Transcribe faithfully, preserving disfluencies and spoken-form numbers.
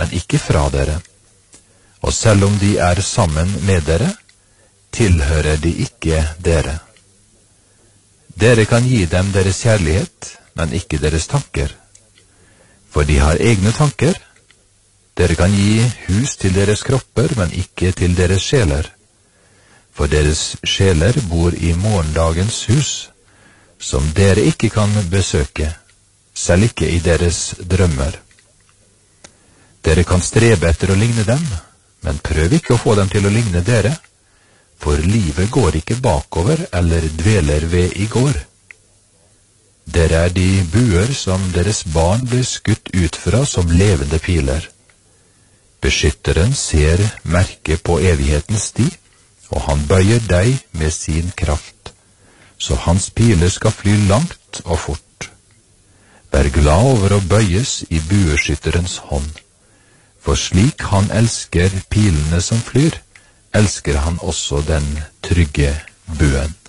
men ikke fra dere. Og selv om de er sammen med dere, tilhører de ikke dere. Dere kan gi dem deres kjærlighet, men ikke deres tanker. For de har egne tanker. Dere kan gi hus til deres kropper, men ikke til deres sjeler. For deres sjeler bor i morgendagens hus, som dere ikke kan besøke, selv ikke i deres drømmer. Dere kan strebe etter å ligne dem, men prøv ikke å få dem til å ligne dere, for livet går ikke bakover eller dveler ved i går. Dere er de buer som deres barn blir skutt ut fra som levende piler. Beskytteren ser merket på evighetens sti, og han bøyer deg med sin kraft, så hans piler skal fly langt og fort. Vær glad over å bøyes i bueskytterens hånd, for slik han elsker pilene som flyr, elsker han også den trygge buen.